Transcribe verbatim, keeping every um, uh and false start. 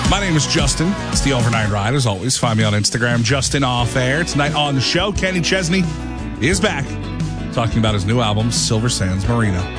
My name is Justin. It's the Overnight Ride. As always, find me on Instagram, Justin Off Air. Tonight on the show, Kenny Chesney is back talking about his new album, Silver Sands Marina.